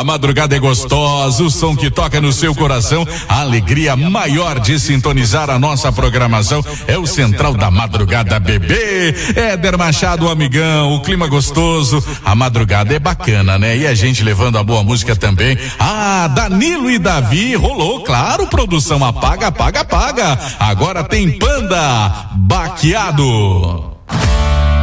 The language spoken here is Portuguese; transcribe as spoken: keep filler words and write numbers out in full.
A madrugada é gostosa, o som que toca no seu coração, a alegria maior de sintonizar a nossa programação é o Central da Madrugada, bebê. Éder Machado, amigão, o clima gostoso, a madrugada é bacana, né? E a gente levando a boa música também. Ah, Danilo e Davi, rolou, claro, produção, apaga, apaga, apaga. Agora tem Panda, Baqueado.